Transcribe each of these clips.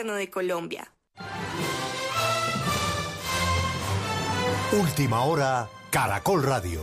Gobierno de Colombia. Última hora, Caracol Radio.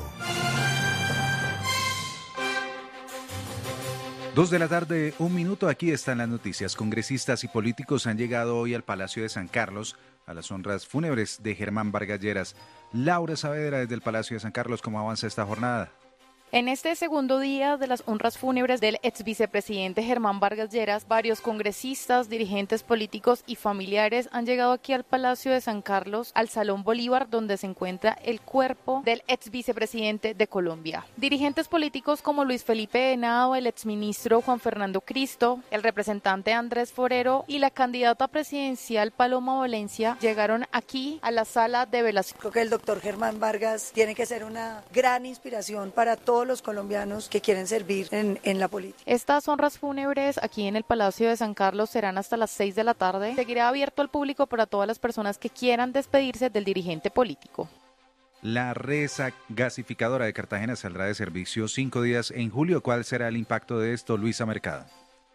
2:01 p.m, aquí están las noticias. Congresistas y políticos han llegado hoy al Palacio de San Carlos a las honras fúnebres de Germán Vargas Lleras. Laura Saavedra, desde el Palacio de San Carlos, ¿cómo avanza esta jornada? En este segundo día de las honras fúnebres del ex vicepresidente Germán Vargas Lleras, varios congresistas, dirigentes políticos y familiares han llegado aquí al Palacio de San Carlos, al Salón Bolívar, donde se encuentra el cuerpo del ex vicepresidente de Colombia. Dirigentes políticos como Luis Felipe Henao, el exministro Juan Fernando Cristo, el representante Andrés Forero y la candidata presidencial Paloma Valencia llegaron aquí a la sala de velación. Creo que el doctor Germán Vargas tiene que ser una gran inspiración para todos los colombianos que quieren servir en la política. Estas honras fúnebres aquí en el Palacio de San Carlos serán hasta las 6 de la tarde. Seguirá abierto al público para todas las personas que quieran despedirse del dirigente político. La gasificadora de Cartagena saldrá de servicio 5 días en julio. ¿Cuál será el impacto de esto, Luisa Mercado?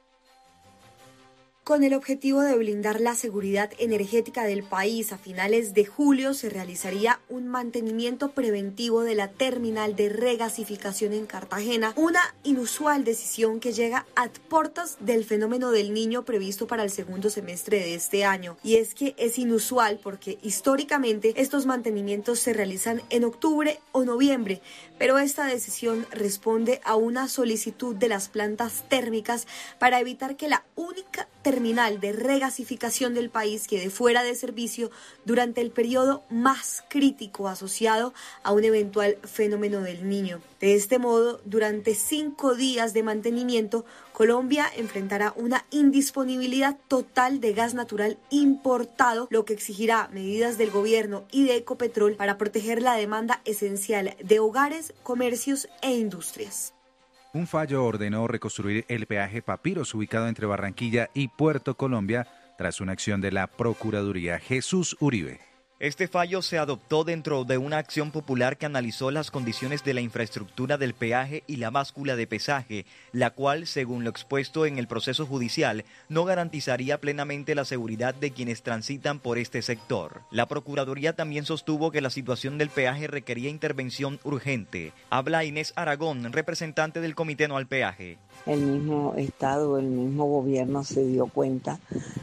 Con el objetivo de blindar la seguridad energética del país, a finales de julio se realizaría un mantenimiento preventivo de la terminal de regasificación en Cartagena, una inusual decisión que llega a puertas del fenómeno del Niño previsto para el segundo semestre de este año. Y es que es inusual porque históricamente estos mantenimientos se realizan en octubre o noviembre, pero esta decisión responde a una solicitud de las plantas térmicas para evitar que la única terminal de regasificación del país quede fuera de servicio durante el periodo más crítico asociado a un eventual fenómeno del Niño. De este modo, durante 5 días de mantenimiento, Colombia enfrentará una indisponibilidad total de gas natural importado, lo que exigirá medidas del gobierno y de Ecopetrol para proteger la demanda esencial de hogares, comercios e industrias. Un fallo ordenó reconstruir el peaje Papiros, ubicado entre Barranquilla y Puerto Colombia, tras una acción de la Procuraduría. Jesús Uribe. Este fallo se adoptó dentro de una acción popular que analizó las condiciones de la infraestructura del peaje y la báscula de pesaje, la cual, según lo expuesto en el proceso judicial, no garantizaría plenamente la seguridad de quienes transitan por este sector. La Procuraduría también sostuvo que la situación del peaje requería intervención urgente. Habla Inés Aragón, representante del Comité No al Peaje. El mismo Estado, el mismo gobierno se dio cuenta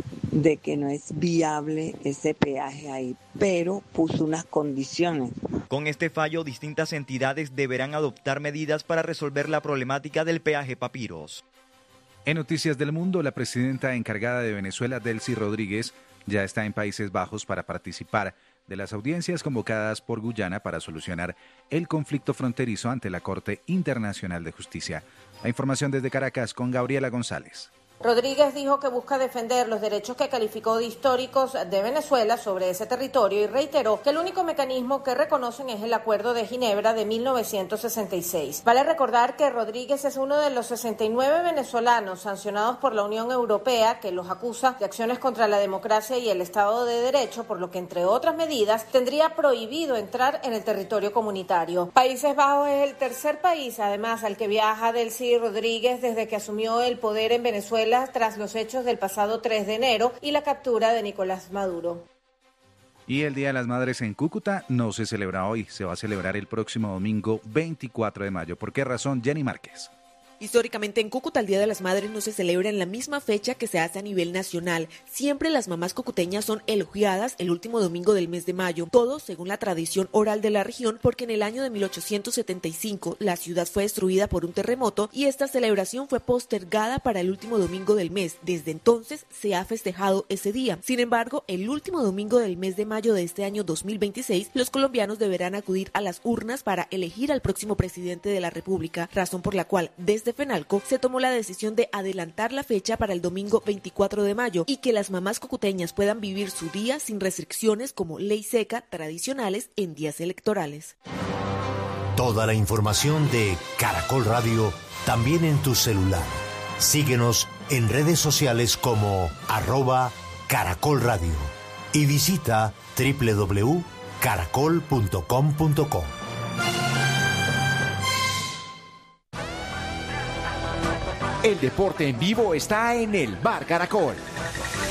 de que no es viable ese peaje ahí, pero puso unas condiciones. Con este fallo, distintas entidades deberán adoptar medidas para resolver la problemática del peaje Papiros. En Noticias del Mundo, la presidenta encargada de Venezuela, Delcy Rodríguez, ya está en Países Bajos para participar de las audiencias convocadas por Guyana para solucionar el conflicto fronterizo ante la Corte Internacional de Justicia. La información desde Caracas con Gabriela González. Rodríguez dijo que busca defender los derechos que calificó de históricos de Venezuela sobre ese territorio y reiteró que el único mecanismo que reconocen es el Acuerdo de Ginebra de 1966. Vale recordar que Rodríguez es uno de los 69 venezolanos sancionados por la Unión Europea que los acusa de acciones contra la democracia y el Estado de Derecho, por lo que, entre otras medidas, tendría prohibido entrar en el territorio comunitario. Países Bajos es el tercer país, además, al que viaja Delcy Rodríguez desde que asumió el poder en Venezuela tras los hechos del pasado 3 de enero y la captura de Nicolás Maduro. Y el Día de las Madres en Cúcuta no se celebra hoy, se va a celebrar el próximo domingo 24 de mayo. ¿Por qué razón? Jenny Márquez. Históricamente en Cúcuta el Día de las Madres no se celebra en la misma fecha que se hace a nivel nacional. Siempre las mamás cucuteñas son elogiadas el último domingo del mes de mayo, todo según la tradición oral de la región, porque en el año de 1875 la ciudad fue destruida por un terremoto y esta celebración fue postergada para el último domingo del mes. Desde entonces se ha festejado ese día. Sin embargo, el último domingo del mes de mayo de este año 2026, los colombianos deberán acudir a las urnas para elegir al próximo presidente de la República, razón por la cual desde FENALCO se tomó la decisión de adelantar la fecha para el domingo 24 de mayo y que las mamás cucuteñas puedan vivir su día sin restricciones como ley seca tradicionales en días electorales. Toda la información de Caracol Radio también en tu celular. Síguenos en redes sociales como @Caracol Radio y visita www.caracol.com.co. El deporte en vivo está en el Bar Caracol.